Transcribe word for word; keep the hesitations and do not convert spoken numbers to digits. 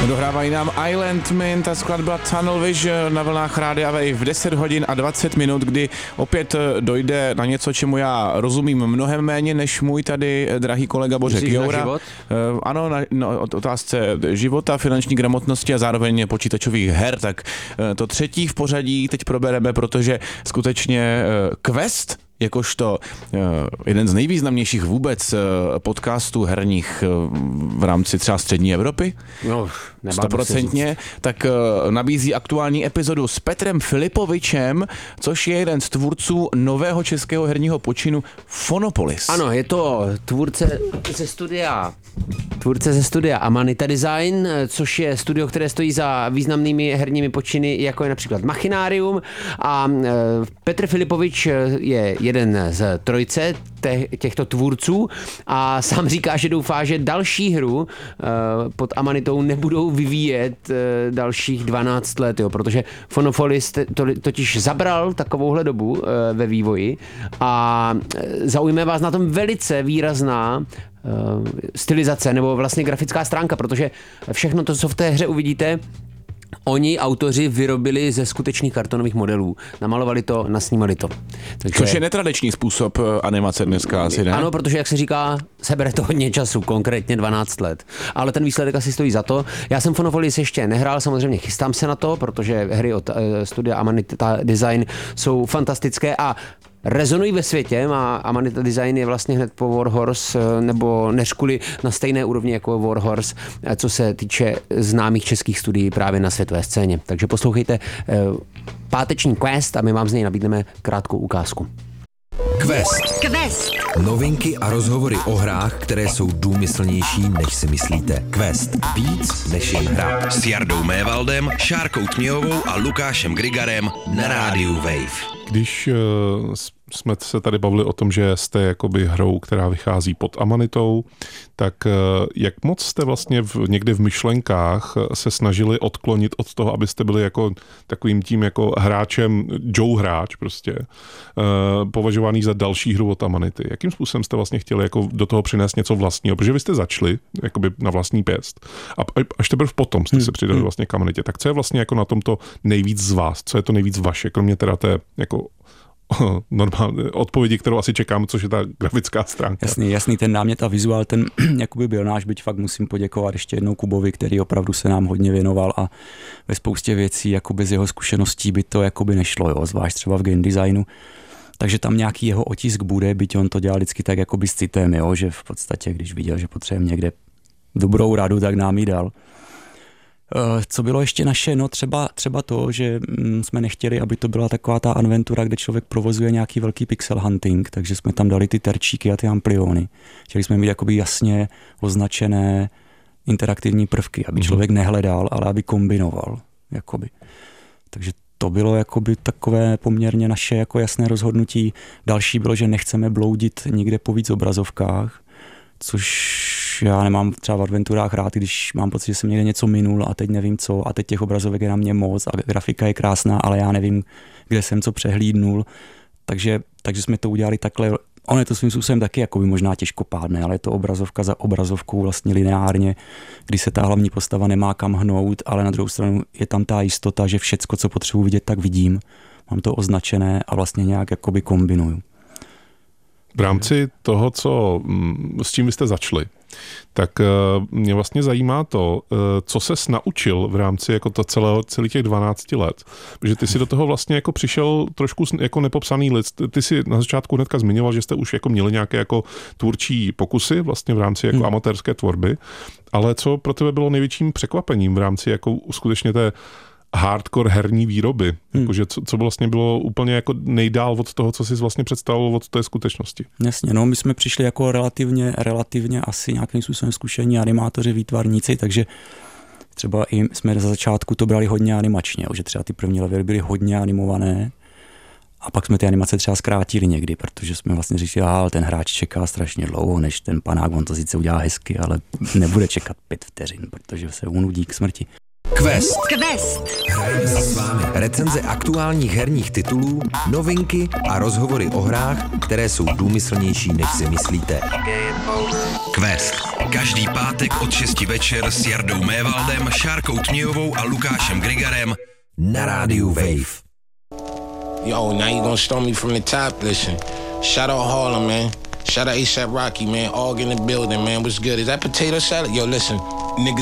Dohrávají nám Island Man, ta skladba Tunnel Vision na vlnách Rádia Wave v deset hodin a dvacet minut, kdy opět dojde na něco, čemu já rozumím mnohem méně než můj tady drahý kolega Bořek Joura. Uh, ano, na, no, otázce života, finanční gramotnosti a zároveň počítačových her, tak uh, to třetí v pořadí teď probereme, protože skutečně uh, Quest, jakožto uh, jeden z nejvýznamnějších vůbec uh, podcastů herních uh, v rámci třeba střední Evropy, no, stoprocentně, tak uh, nabízí aktuální epizodu s Petrem Filipovičem, což je jeden z tvůrců nového českého herního počinu Phonopolis. Ano, je to tvůrce ze studia Tvůrce ze studia Amanita Design, což je studio, které stojí za významnými herními počiny, jako je například Machinarium. A uh, Petr Filipovič je jeden z trojce těchto tvůrců a sám říká, že doufá, že další hru uh, pod Amanitou nebudou vyvíjet uh, dalších dvanáct let, jo, protože Phonopolis to, totiž zabral takovouhle dobu uh, ve vývoji a zaujme vás na tom velice výrazná uh, stylizace nebo vlastně grafická stránka, protože všechno to, co v té hře uvidíte, oni, autoři, vyrobili ze skutečných kartonových modelů. Namalovali to, nasnímali to. Takže... Což je netradiční způsob animace dneska asi, ne? Ano, protože, jak se říká, sebere to hodně času, konkrétně dvanáct let. Ale ten výsledek asi stojí za to. Já jsem Phonopolis ještě nehrál, samozřejmě chystám se na to, protože hry od uh, studia Amanita Design jsou fantastické a rezonují ve světě. Má Amanita Design je vlastně hned po Warhorse, nebo než kvůli na stejné úrovni jako Warhorse, co se týče známých českých studií právě na světové scéně. Takže poslouchejte uh, páteční Quest a my vám z něj nabídneme krátkou ukázku. Quest. Quest. Novinky a rozhovory o hrách, které jsou důmyslnější, než si myslíte. Quest. Víc než jen hra. S Jardou Mévaldem, Šárkou Tměhovou a Lukášem Grigarem na rádiu Wave. Když uh, jsme se tady bavili o tom, že jste jakoby hrou, která vychází pod Amanitou, tak uh, jak moc jste vlastně v, někde v myšlenkách se snažili odklonit od toho, abyste byli jako takovým tím jako hráčem, Joe hráč prostě, uh, považovaný za další hru od Amanity. Jakým způsobem jste vlastně chtěli jako do toho přinést něco vlastního? Protože vy jste začali jakoby na vlastní pěst a až teprve potom jste hmm. se přidali vlastně k Amanitě. Tak co je vlastně jako na tomto nejvíc z vás? Co je to nejvíc vaše? Kromě teda té jako normální odpovědi, kterou asi čekám, což je ta grafická stránka. Jasný, jasný, ten námět a vizuál, ten jakoby byl náš, byť fakt musím poděkovat ještě jednou Kubovi, který opravdu se nám hodně věnoval a ve spoustě věcí jako bez jeho zkušeností by to jakoby nešlo, jo, zvlášť třeba v game designu. Takže tam nějaký jeho otisk bude, byť on to dělal vždycky tak jakoby s citem, jo, že v podstatě, když viděl, že potřebujeme někde dobrou radu, tak nám ji dal. Co bylo ještě naše? No třeba, třeba to, že jsme nechtěli, aby to byla taková ta adventura, kde člověk provozuje nějaký velký pixel hunting, takže jsme tam dali ty terčíky a ty ampliony. Chtěli jsme mít jakoby jasně označené interaktivní prvky, aby člověk nehledal, ale aby kombinoval. Jakoby. Takže to bylo jakoby takové poměrně naše jako jasné rozhodnutí. Další bylo, že nechceme bloudit nikde po víc obrazovkách, což já nemám třeba v adventurách rád, když mám pocit, že jsem někde něco minul a teď nevím co a teď těch obrazovek je na mě moc a grafika je krásná, ale já nevím, kde jsem co přehlídnul. Takže, takže jsme to udělali takhle. On je to svým způsobem taky jako by možná těžkopádné, ale je to obrazovka za obrazovkou vlastně lineárně, kdy se ta hlavní postava nemá kam hnout, ale na druhou stranu je tam ta jistota, že všecko, co potřebuji vidět, tak vidím. Mám to označené a vlastně nějak jakoby kombinuju. V rámci toho, co, s čím vy jste začali, tak mě vlastně zajímá to, co ses naučil v rámci jako to celého, celých těch dvanáct let. Protože ty si do toho vlastně jako přišel trošku jako nepopsaný list. Ty si na začátku hnedka zmiňoval, že jste už jako měli nějaké jako tvůrčí pokusy vlastně v rámci jako hmm. amatérské tvorby, ale co pro tebe bylo největším překvapením v rámci jako skutečně té hardcore herní výroby, hmm. jakože co, co vlastně bylo úplně jako nejdál od toho, co jsi vlastně představoval od té skutečnosti. Jasně, no my jsme přišli jako relativně, relativně asi nějakým způsobem zkušení animátoři, výtvarníci, takže třeba i jsme za začátku to brali hodně animačně, že třeba ty první levely byly hodně animované a pak jsme ty animace třeba zkrátili někdy, protože jsme vlastně říkali, aha, ten hráč čeká strašně dlouho, než ten panák, on to sice udělá hezky, ale nebude čekat pět vteřin, protože se unudí k smrti. Quest. Quest. Hrajeme si s vámi recenze aktuálních herních titulů, novinky a rozhovory o hrách, které jsou důmyslnější, než si myslíte. Quest. Každý pátek od šesti večer s Jardou Mévaldem, Šárkou Tmějovou a Lukášem Grigarem na rádiu Wave. Yo, now you gonna storm me from the top? Listen, shout out Harlem, man. Shout out A$AP Rocky, man. All in the building, man. What's good? Is that potato salad? Yo, listen, niggas.